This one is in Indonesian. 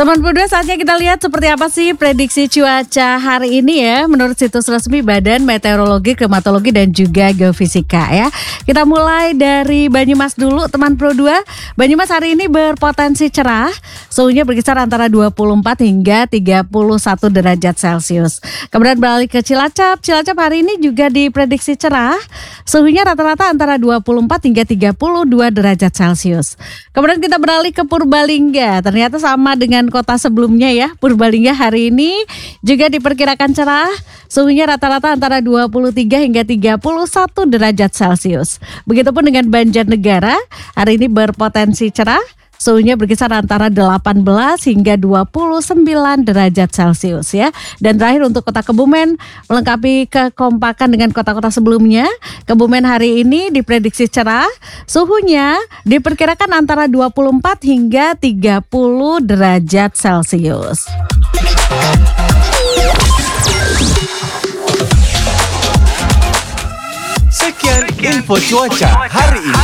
Teman berdua, saatnya kita lihat seperti apa sih prediksi cuaca hari ini ya menurut situs resmi Badan Meteorologi, Klimatologi dan juga Geofisika ya. Kita mulai dari Banyumas dulu teman Pro 2. Banyumas hari ini berpotensi cerah, suhunya berkisar antara 24 hingga 31 derajat Celcius. Kemudian beralih ke Cilacap. Cilacap hari ini juga diprediksi cerah, suhunya rata-rata antara 24 hingga 32 derajat Celcius. Kemudian kita beralih ke Purbalingga. Ternyata sama dengan kota sebelumnya ya. Purbalingga hari ini juga diperkirakan cerah, suhunya rata-rata antara 23 hingga 31 derajat Celcius. Begitupun dengan Banjarnegara, hari ini berpotensi cerah, suhunya berkisar antara 18 hingga 29 derajat Celcius ya. Dan terakhir untuk kota Kebumen, melengkapi kekompakan dengan kota-kota sebelumnya. Kebumen hari ini diprediksi cerah, suhunya diperkirakan antara 24 hingga 30 derajat Celcius. Sekian info cuaca hari ini.